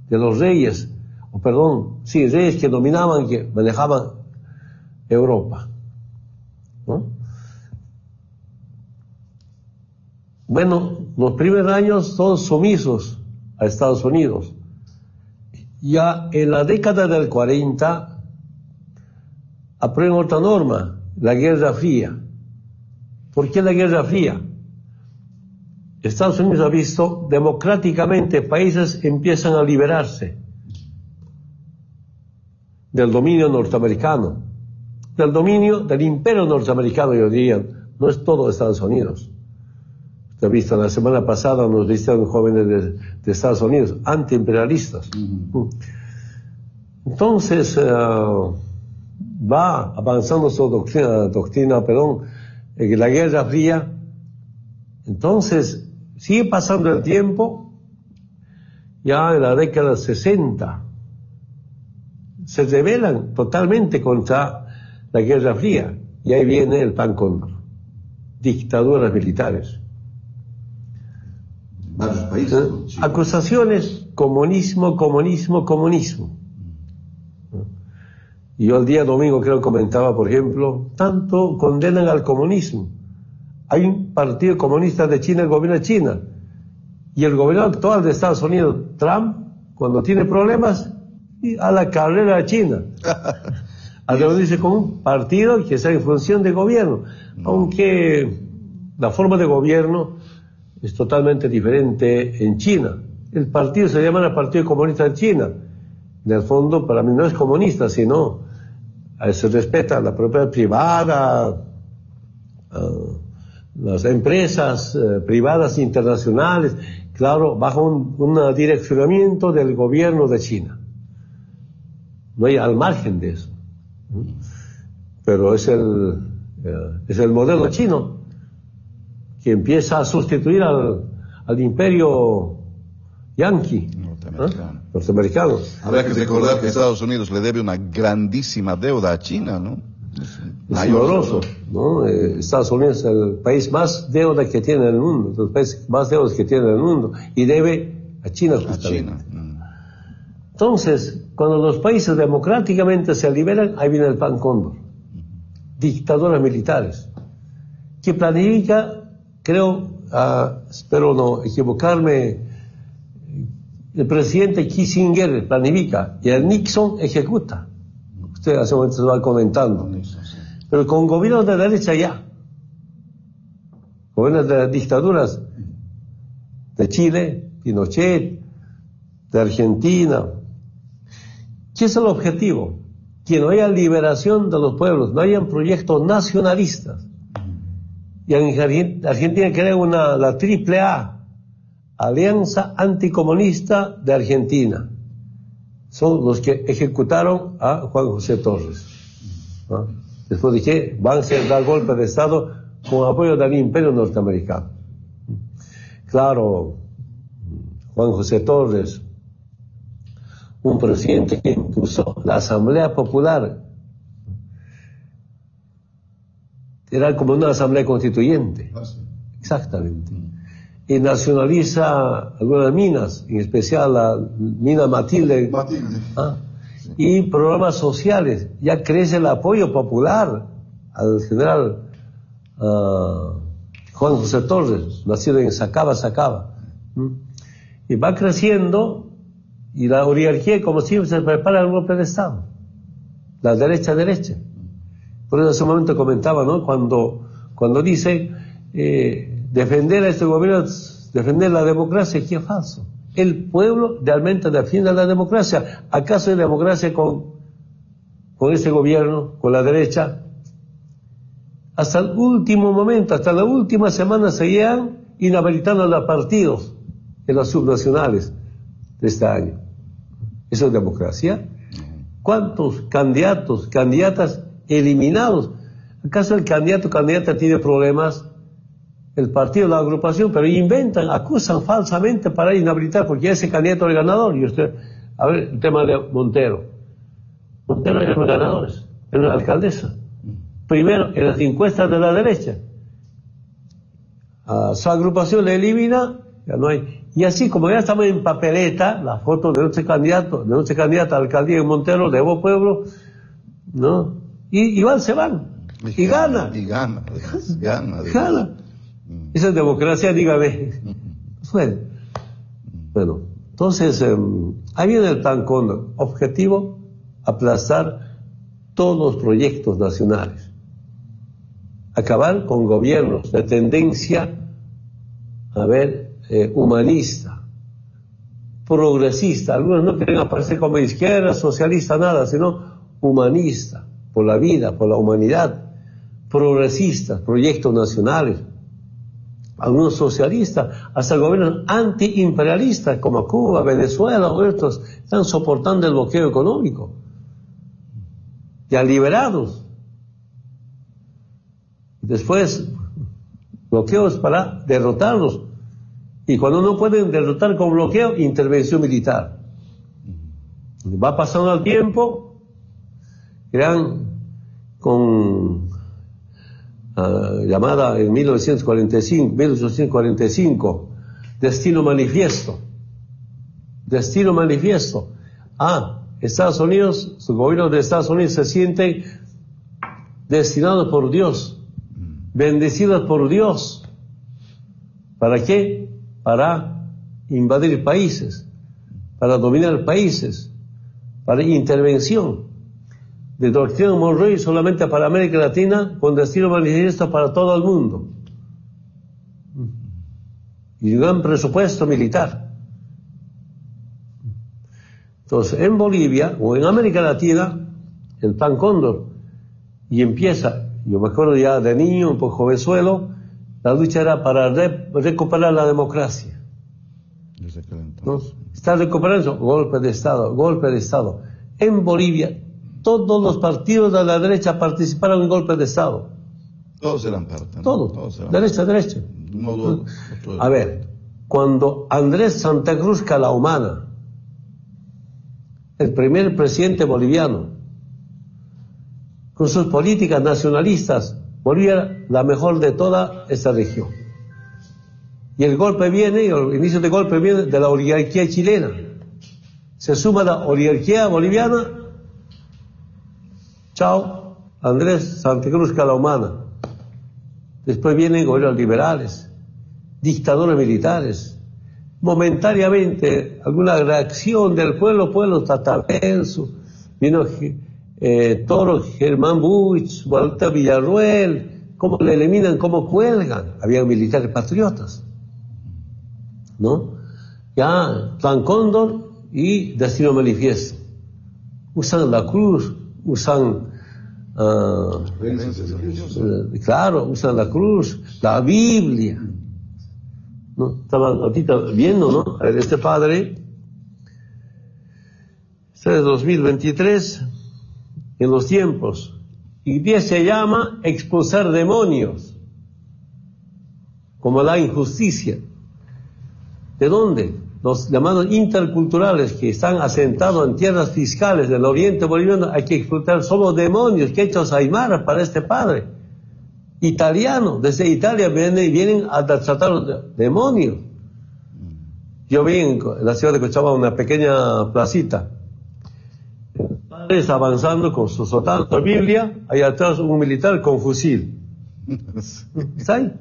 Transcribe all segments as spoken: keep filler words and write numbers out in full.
de los reyes, o perdón, sí, reyes que dominaban, que manejaban Europa, ¿no? Bueno, los primeros años todos sumisos a Estados Unidos. Ya en la década del cuarenta aprueban otra norma, la Guerra Fría. ¿Por qué la Guerra Fría? Estados Unidos ha visto democráticamente países empiezan a liberarse del dominio norteamericano, del dominio del imperio norteamericano, yo diría, no es todo Estados Unidos. Usted ha visto, la semana pasada nos visitaron jóvenes de, de Estados Unidos, antiimperialistas. Uh-huh. Entonces, uh, va avanzando su doctrina, doctrina, perdón, eh, la Guerra Fría. Entonces, sigue pasando el tiempo, ya en la década de sesenta, se rebelan totalmente contra la Guerra Fría, y ahí viene el Plan Cóndor, dictaduras militares. Varios países, ¿no? Sí. Acusaciones, comunismo, comunismo, comunismo. Y yo el día domingo creo que comentaba, por ejemplo, tanto condenan al comunismo. Hay un partido comunista de China, el gobierno de China, y el gobierno actual de Estados Unidos, Trump, cuando tiene problemas, a la carrera a China. A reunirse con un partido que está en función de gobierno, no. Aunque la forma de gobierno es totalmente diferente en China. El partido se llama el Partido Comunista de China. En el fondo, para mí no es comunista, sino eh, se respeta la propiedad privada, uh, las empresas uh, privadas internacionales, claro, bajo un, un direccionamiento del gobierno de China. No hay al margen de eso. Pero es el, uh, es el modelo chino que empieza a sustituir al, al imperio yanqui, norteamericano. ¿eh? norteamericano. Habrá que recordar que Estados Unidos le debe una grandísima deuda a China, ¿no? Es horroroso, ¿no? Eh, Estados Unidos es el país más deuda que tiene en el mundo, el país más deudas que tiene en el mundo, y debe a China justamente. A China. Entonces, cuando los países democráticamente se liberan, ahí viene el Plan Cóndor. Dictaduras militares, que planifica, creo, uh, espero no equivocarme, el presidente Kissinger planifica y el Nixon ejecuta. Usted hace un momento se va comentando. Pero con gobiernos de derecha ya, gobiernos de dictaduras de Chile, Pinochet, de Argentina. ¿Qué es el objetivo? Que no haya liberación de los pueblos, no hayan proyectos nacionalistas. Y en Argentina crea una, la triple A, Alianza Anticomunista de Argentina. Son los que ejecutaron a Juan José Torres, ¿no? Después de que van a ser dar golpe de Estado con apoyo del imperio norteamericano. Claro, Juan José Torres, un presidente que impuso la Asamblea Popular, era como una asamblea constituyente. Exactamente. Y nacionaliza algunas minas, en especial la mina Matilde. Matilde. ¿Ah? Sí. Y programas sociales. Ya crece el apoyo popular al general uh, Juan José Torres, nacido en Sacaba, Sacaba. ¿Mm? Y va creciendo, y la oligarquía, como siempre, se prepara el golpe de Estado. La derecha, derecha. Por eso en su momento comentaba, ¿no? Cuando, cuando dice, eh, defender a este gobierno, defender la democracia, ¿qué es falso? El pueblo realmente defiende la democracia. ¿Acaso hay democracia con, con este gobierno, con la derecha? Hasta el último momento, hasta la última semana seguían inhabilitando los partidos en las subnacionales de este año. ¿Eso es democracia? ¿Cuántos candidatos, candidatas eliminados? ¿Acaso el candidato, candidata tiene problemas? El partido, la agrupación, pero inventan, acusan falsamente para inhabilitar, porque ese candidato es el ganador. Y usted, a ver, el tema de Montero. Montero es los ganadores, es la alcaldesa. Primero, en las encuestas de la derecha. A su agrupación le elimina, ya no hay. Y así como ya estamos en papeleta, la foto de nuestro candidato, de nuestra candidata a la alcaldía de Montero, de Evo Pueblo, ¿no? Y igual se van. Y, y gana. Y gana, gana. Gana. Mm. Esa es democracia, dígame. Bueno, bueno, entonces, eh, ahí viene el plan Cóndor. Objetivo, aplastar todos los proyectos nacionales. Acabar con gobiernos de tendencia, a ver, eh, humanista, progresista. Algunos no quieren aparecer como izquierda, socialista, nada, sino humanista, por la vida, por la humanidad. Progresistas, proyectos nacionales. Algunos socialistas, hasta gobiernos antiimperialistas como Cuba, Venezuela o estos, están soportando el bloqueo económico. Ya liberados. Después, bloqueos para derrotarlos. Y cuando no pueden derrotar con bloqueo, intervención militar. Va pasando el tiempo, crean con uh, llamada en mil novecientos cuarenta y cinco, mil ochocientos cuarenta y cinco, Destino Manifiesto. Destino Manifiesto. Ah, Estados Unidos, su gobierno de Estados Unidos se siente destinado por Dios, bendecidos por Dios. ¿Para qué? Para invadir países, para dominar países, para intervención. De doctrina Monroe solamente para América Latina, con destino manifiesto para todo el mundo. Y un gran presupuesto militar. Entonces, en Bolivia o en América Latina, el plan Cóndor, y empieza, yo me acuerdo ya de niño, un poco jovenzuelo, la lucha era para re, recuperar la democracia. ¿No? Está recuperando, golpe de Estado, golpe de Estado. En Bolivia, todos los partidos de la derecha participaron en golpe de Estado. Todos eran parte, ¿no? Todos, Todos eran derecha, parte. derecha. No, no, no, no. A ver, cuando Andrés Santa Cruz Calahumana, el primer presidente boliviano, con sus políticas nacionalistas, Bolivia era la mejor de toda esta región. Y el golpe viene, el inicio del golpe viene de la oligarquía chilena. Se suma la oligarquía boliviana. Chao, Andrés Santa Cruz Calahumana. Después vienen gobiernos liberales, dictadores militares. Momentáneamente, alguna reacción del pueblo, pueblo Tatabenzo, vino eh, Toro, Germán Buich, Walter Villarruel, cómo le eliminan, cómo cuelgan. Había militares patriotas, ¿no? Ya, Plan Cóndor y Destino Manifiesto. Usan la cruz, usan, uh, eh, claro, usan la cruz, la Biblia. ¿No? Estaba ahorita viendo, ¿no? Este padre, este es dos mil veintitrés, en los tiempos, y día se llama expulsar demonios, como la injusticia. ¿De dónde? Los llamados interculturales que están asentados en tierras fiscales del oriente boliviano, hay que expulsar, somos demonios, que hechos aymaras para este padre. Italiano, desde Italia vienen, vienen a tratar los demonios. Yo vi en la ciudad de Cochabamba una pequeña placita, padres avanzando con su sotana, su Biblia, ahí atrás un militar con fusil. ¿Está ahí?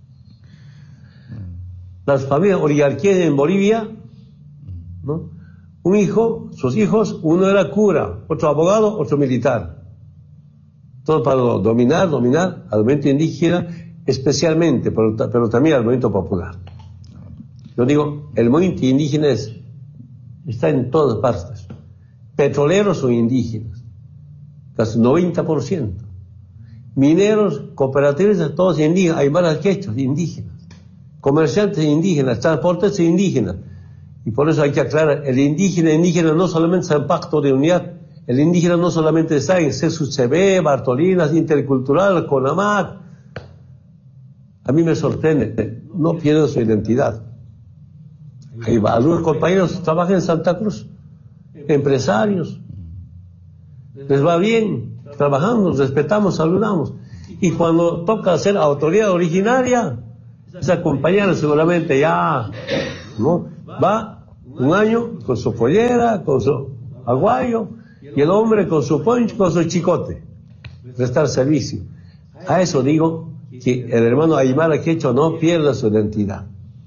Las familias oligarquías en Bolivia, ¿no? Un hijo, sus hijos, uno era cura, otro abogado, otro militar. Todo para dominar, dominar al movimiento indígena, especialmente, pero, pero también al movimiento popular. Yo digo, el movimiento indígena es, está en todas partes. Petroleros son indígenas, casi noventa por ciento. Mineros, cooperativistas, todos indígenas, hay varias quechas indígenas. Comerciantes indígenas, transportes indígenas. Y por eso hay que aclarar, el indígena, indígena no solamente está en pacto de unidad, el indígena no solamente está en C S U C B, Bartolinas, Intercultural, CONAMAC. A mí me sorprende, no pierden su identidad. Hay algunos compañeros que trabajan en Santa Cruz, empresarios, les va bien, trabajamos, respetamos, saludamos. Y cuando toca ser autoridad originaria, Esa compañera seguramente ya, ¿no? Va un año con su pollera, con su aguayo, y el hombre con su poncho, con su chicote, prestar servicio. A eso digo que el hermano Aymara Quechua no pierda su identidad.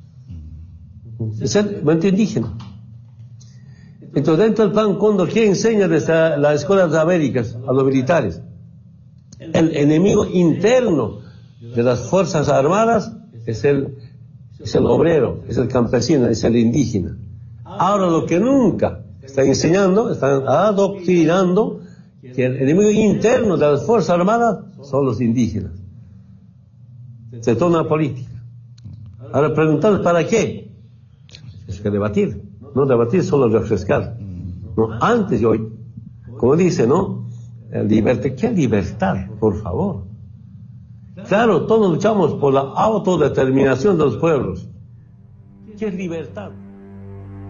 Es el mente indígena. Entonces, dentro del plan Cóndor, ¿qué enseña desde las escuelas de Américas a los militares? El enemigo interno de las Fuerzas Armadas es el, es el obrero, es el campesino, es el indígena. Ahora lo que nunca están enseñando, están adoctrinando que el enemigo interno de las Fuerzas Armadas son los indígenas. Se toma una política. Ahora preguntar ¿para qué? Es que debatir, no debatir, solo refrescar. ¿No? Antes y hoy, como dice, ¿no? Libertad, ¿qué libertad? Por favor. Claro, todos luchamos por la autodeterminación de los pueblos. ¿Qué es libertad?